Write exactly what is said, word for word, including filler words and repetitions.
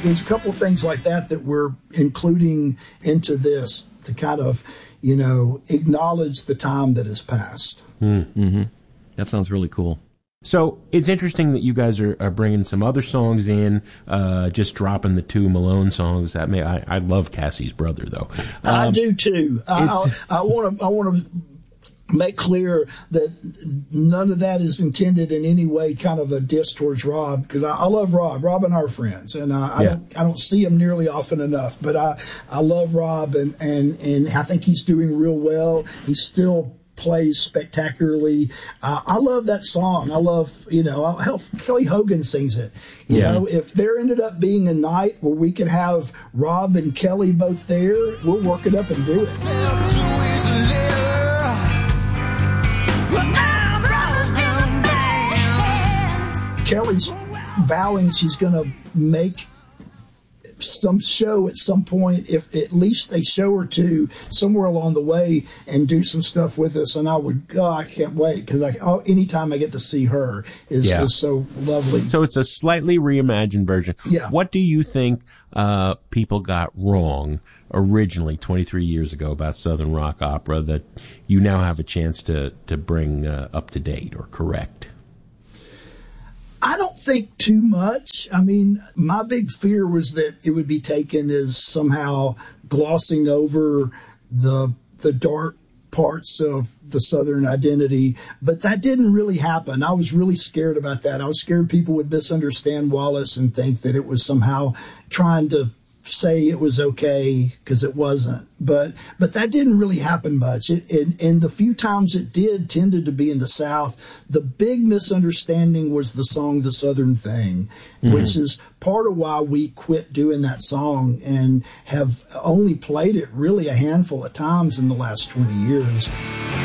there's a couple of things like that that we're including into this to kind of, you know, acknowledge the time that has passed. Mm-hmm. That sounds really cool. So it's interesting that you guys are, are bringing some other songs in, uh, just dropping the two Malone songs. That may I, I love Cassie's Brother though. Um, I do too. I want to I want to make clear that none of that is intended in any way kind of a diss towards Rob, because I, I love Rob. Rob and our friends, and uh, I yeah. don't I don't see him nearly often enough. But I I love Rob, and and and I think he's doing real well. He's still plays spectacularly. Uh, I love that song. I love, you know, hell, Kelly Hogan sings it. You yeah. know, if there ended up being a night where we could have Rob and Kelly both there, we'll work it up and do it. Kelly's vowing she's going to make some show at some point, if at least a show or two somewhere along the way, and do some stuff with us. And I would, oh, I can't wait, because I, oh, anytime I get to see her is, yeah. is so lovely. So it's a slightly reimagined version. Yeah. What do you think uh, people got wrong originally twenty-three years ago about Southern rock opera that you now have a chance to, to bring uh, up to date or correct? I don't think too much. I mean, my big fear was that it would be taken as somehow glossing over the the dark parts of the Southern identity, but that didn't really happen. I was really scared about that. I was scared people would misunderstand Wallace and think that it was somehow trying to say it was okay, because it wasn't. But but that didn't really happen much. It, and, and the few times it did tended to be in the South. The big misunderstanding was the song The Southern Thing, mm-hmm. which is part of why we quit doing that song and have only played it really a handful of times in the last twenty years.